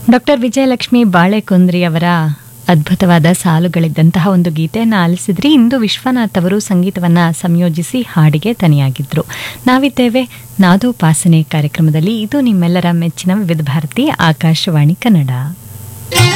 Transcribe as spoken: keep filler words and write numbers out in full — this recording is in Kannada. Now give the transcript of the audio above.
ಡಾಕ್ಟರ್ ವಿಜಯಲಕ್ಷ್ಮಿ ಬಾಳೆಕುಂದ್ರಿ ಅವರ ಅದ್ಭುತವಾದ ಸಾಲುಗಳಿದ್ದಂತಹ ಒಂದು ಗೀತೆಯನ್ನು ಆಲಿಸಿದ್ರಿ. ಇಂದು ವಿಶ್ವನಾಥ್ ಅವರು ಸಂಗೀತವನ್ನ ಸಂಯೋಜಿಸಿ ಹಾಡಿಗೆ ತನಿಯಾಗಿದ್ರು. ನಾವಿದ್ದೇವೆ ನಾದೋಪಾಸನೆ ಕಾರ್ಯಕ್ರಮದಲ್ಲಿ. ಇದು ನಿಮ್ಮೆಲ್ಲರ ಮೆಚ್ಚಿನ ವಿವಿಧ ಭಾರತಿ ಆಕಾಶವಾಣಿ ಕನ್ನಡ.